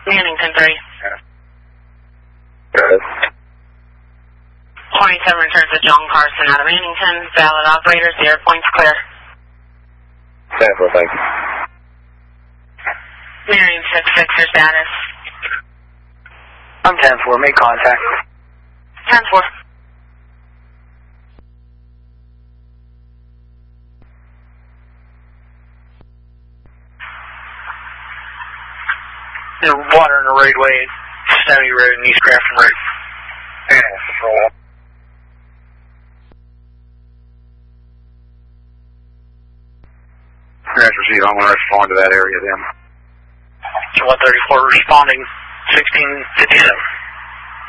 Mannington 3. Good. 27 returns to John Carson out of Mannington. Valid operators, the airpoint's clear. 10-4, thank you. Marion 6-6, your status. I'm 10-4, make contact. 10-4. The water in the roadway, Snowy Road and East Grafton Road. Yeah, control. Proceed, I'm going to respond to that area then. So 134 responding, 1657.